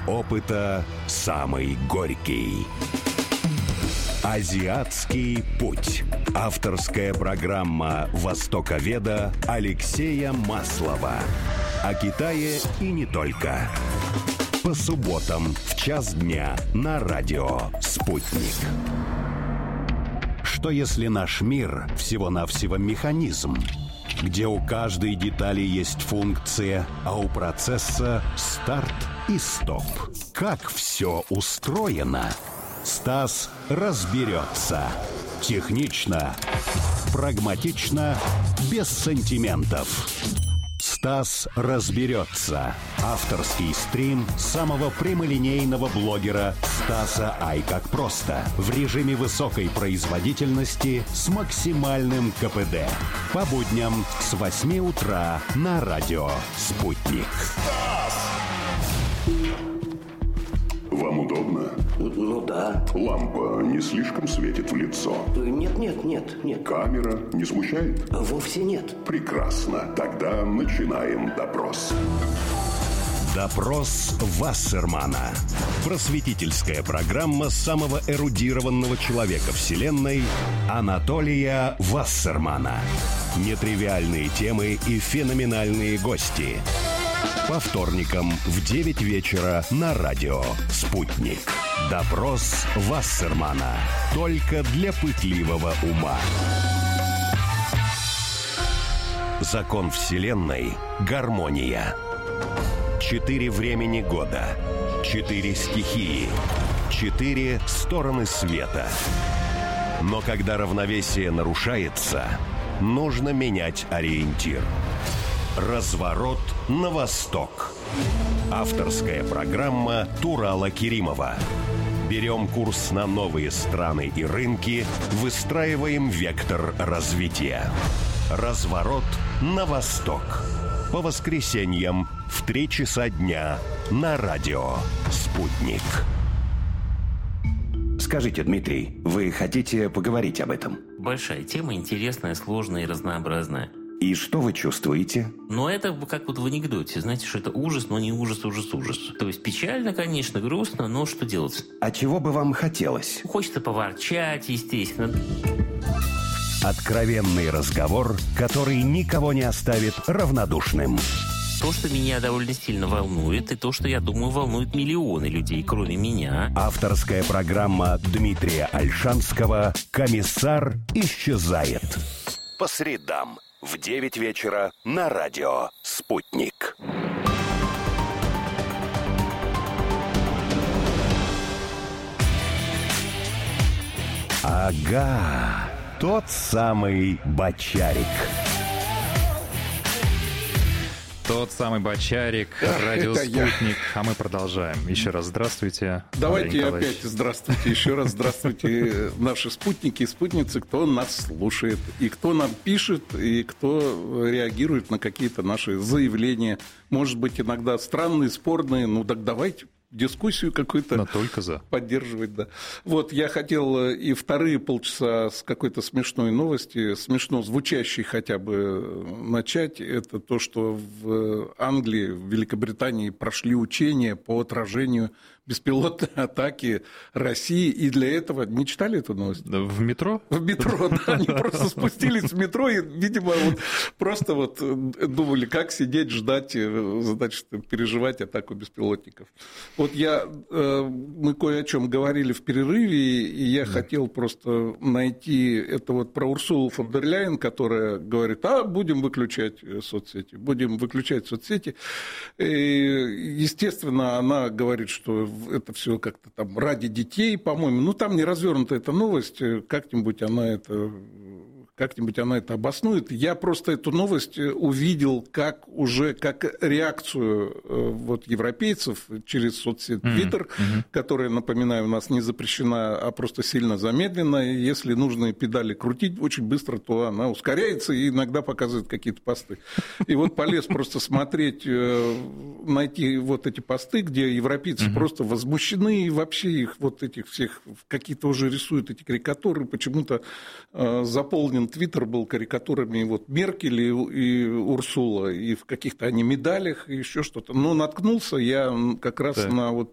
опыта самый горький. «Азиатский путь». Авторская программа востоковеда Алексея Маслова. О Китае и не только. По субботам в час дня на радио «Спутник». Что если наш мир всего-навсего механизм, где у каждой детали есть функция, а у процесса старт и стоп? Как все устроено? Стас разберется. Технично, прагматично, без сантиментов. Стас разберется. Авторский стрим самого прямолинейного блогера Стаса Ай как просто. В режиме высокой производительности с максимальным КПД. По будням с 8 утра на радио «Спутник». Вам удобно? Ну да. Лампа не слишком светит в лицо? Нет. Камера не смущает? Вовсе нет. Прекрасно. Тогда начинаем допрос. Допрос Вассермана. Просветительская программа самого эрудированного человека Вселенной Анатолия Вассермана. Нетривиальные темы и феноменальные гости. По вторникам в 9 вечера на радио «Спутник». Допрос Вассермана. Только для пытливого ума. Закон Вселенной – гармония. 4 времени года. 4 стихии. 4 стороны света. Но когда равновесие нарушается, нужно менять ориентир. Разворот на восток. Авторская программа Турала Керимова. Берем курс на новые страны и рынки, выстраиваем вектор развития. Разворот на восток. По воскресеньям в 3 часа дня на радио «Спутник». Скажите, Дмитрий, вы хотите поговорить об этом? Большая тема, интересная, сложная и разнообразная. И что вы чувствуете? Но это как вот в анекдоте. Знаете, что это ужас, но не ужас. То есть печально, конечно, грустно, но что делать? А чего бы вам хотелось? Хочется поворчать, естественно. Откровенный разговор, который никого не оставит равнодушным. То, что меня довольно сильно волнует, и то, что, я думаю, волнует миллионы людей, кроме меня. Авторская программа Дмитрия Ольшанского «Комиссар исчезает». По средам в 9 вечера на радио «Спутник». Ага, тот самый Бочарик. Тот самый Бочарик, радио «Спутник». А мы продолжаем. Еще раз здравствуйте. Давайте опять здравствуйте. Еще раз здравствуйте, наши спутники и спутницы, кто нас слушает, и кто нам пишет, и кто реагирует на какие-то наши заявления. Может быть, иногда странные, спорные. Ну, так давайте дискуссию какую-то. Но только за. Поддерживать, да. Вот я хотел и вторые полчаса с какой-то смешной новости, смешно звучащей хотя бы, начать. Это то, что в Англии, в Великобритании прошли учения по отражению беспилотной атаки России. И для этого... Не читали эту новость? В метро? В метро, да. Они просто спустились в метро и, видимо, вот просто вот думали, как сидеть, ждать, значит, переживать атаку беспилотников. Вот мы кое о чем говорили в перерыве, и я хотел просто найти это вот про Урсулу фон дер Ляйен, которая говорит, будем выключать соцсети. И, естественно, она говорит, что это все как-то там ради детей, по-моему. Ну, там не развернута эта новость, как-нибудь она это обоснует. Я просто эту новость увидел как реакцию вот европейцев через соцсеть Twitter, которая, напоминаю, у нас не запрещена, а просто сильно замедлена. И если нужно педали крутить очень быстро, то она ускоряется и иногда показывает какие-то посты. И вот полез просто смотреть, найти вот эти посты, где европейцы просто возмущены, и вообще их вот этих всех какие-то уже рисуют эти карикатуры, почему-то заполнен Твиттер был карикатурами вот Меркель и Урсула, и в каких-то они медалях, и еще что-то. Но наткнулся я как раз на вот